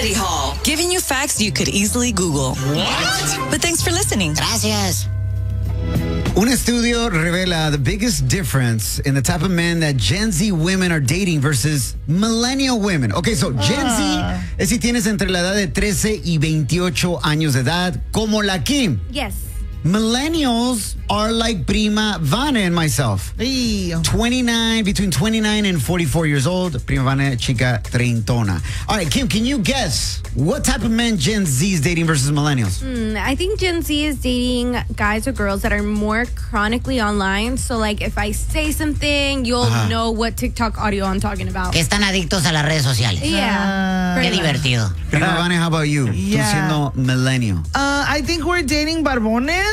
Study Hall, giving you facts you could easily Google. What? But thanks for listening. Gracias. Un estudio revela the biggest difference in the type of men that Gen Z women are dating versus millennial women. Okay, so Gen Z es si tienes entre la edad de 13 y 28 años de edad, como la Kim. Yes. Millennials are like Prima Vane and myself. 29, between 29 and 44 years old. Prima Vane, chica treintona. All right, Kim, can you guess what type of men Gen Z is dating versus millennials? I think Gen Z is dating guys or girls that are more chronically online. So, like, if I say something, you'll know what TikTok audio I'm talking about. Que están adictos a las redes sociales. Yeah. Qué divertido. Prima Vane, how about you? Tú siendo millennial. I think we're dating barbones.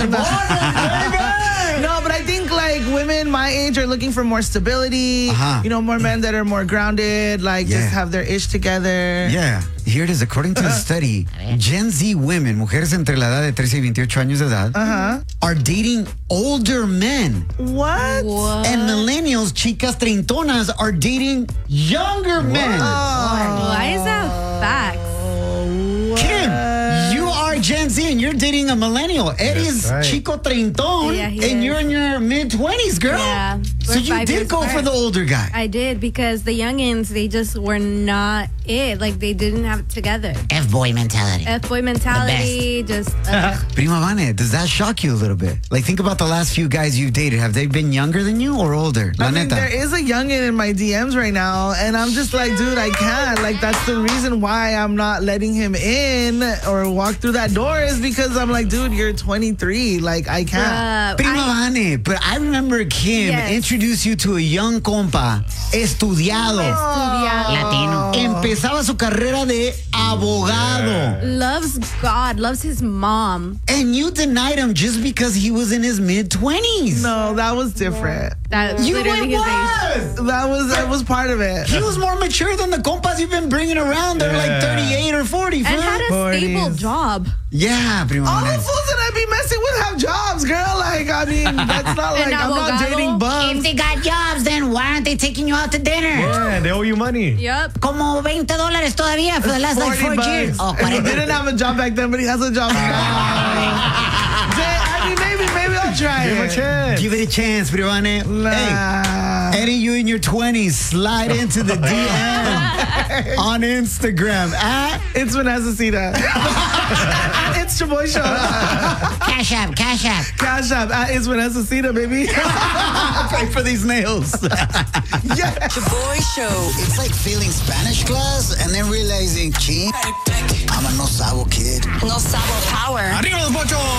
No, but I think like women my age are looking for more stability. You know, more men that are more grounded, like just have their ish together. Yeah, here it is. According to the study, Gen Z women, mujeres entre la edad de 13 y 28 años de edad, are dating older men. What? And millennials, chicas treintonas, are dating younger men. Why is that facts? Kim, you are Gen Z and you're dating a millennial. Eddie's chico treintón, and you're in your mid-20s, girl. Yeah. So you did go for the older guy. I did, because the youngins, they just were not it. Like, they didn't have it together. F-boy mentality. F-boy mentality, just... Prima Vane, does that shock you a little bit? Like, think about the last few guys you've dated. Have they been younger than you or older? I mean, there is a youngin in my DMs right now, and I'm just like, dude, I can't. Like, that's the reason why I'm not letting him in or walk through that door, is because I'm like, dude, you're 23. Like, I can't. Prima Vane, but I remember Kim introduced you to a young compa, estudiado. Latino. Empezaba su carrera de abogado. Loves God, loves his mom. And you denied him just because he was in his mid-20s. No, that was different. That You literally his was! age. That was part of it. He was more mature than the compas you've been bringing around. They're like 38 or 40. And had a stable job. Yeah, Prima All Vane. the fools that I be messing with have jobs, girl. Like, I mean, that's not like, I'm not dating bums. If they got jobs, then why aren't they taking you out to dinner? Yeah, they owe you money. Yep. Como $20 todavía for the last like 4 years. Oh, And he didn't have a job back then, but he has a job now. I mean, maybe I'll try Give him a chance. Give it a chance, Prima Vane. Hey, Eddie, you in your 20s, slide into the DM on Instagram at It's Vanessa Cita. It's your boy show. Cash App. Cash App at It's Vanessa Cita, baby. pay for these nails. The Boy Show. It's like failing Spanish class and then realizing, I'm a no sabo kid. No Sabo Power. Arriba los Pochos.